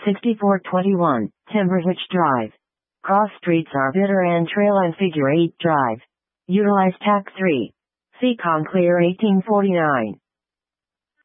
6421, Timberhitch Drive. Cross streets are Bitter and Trail and Figure 8 Drive. Utilize TAC 3. See Conclear 1849.